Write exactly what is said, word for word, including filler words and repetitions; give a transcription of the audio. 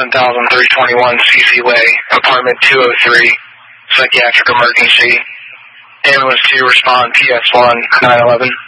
seven thousand three twenty-one C C Way, apartment two oh three, psychiatric emergency. Ambulance two respond P S one nine eleven.